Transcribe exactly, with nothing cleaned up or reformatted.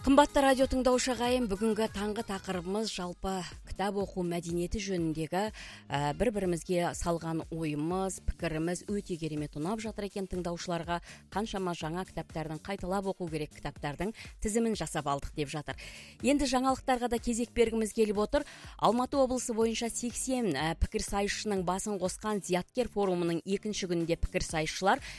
Қымбатты радио тыңдаушы ағайын, бүгінгі таңғы тақырыбымыз жалпы кітап оқу мәдениеті жөніндегі ә, бір-бірімізге салған ойымыз, пікіріміз өте керемет ұнап жатыр екен тыңдаушыларға. Қаншама жаңа кітаптардың, қайталап оқу керек кітаптардың тізімін жасап алдық деп жатыр. Енді жаңалықтарға да кезек бергіміз келіп отыр. Алматы облысы бойынша сексен ә, пікір сайысшының басын қосқан зияткер форумының екінші күнінде пікір сайысшылар